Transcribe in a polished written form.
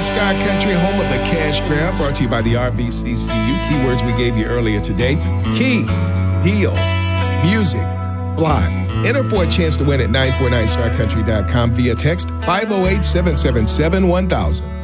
Sky Country, home of the cash grab, brought to you by the RBCCU. Keywords we gave you earlier today: key, deal, music, block. Enter for a chance to win at 949starcountry.com via text 508-777-1000.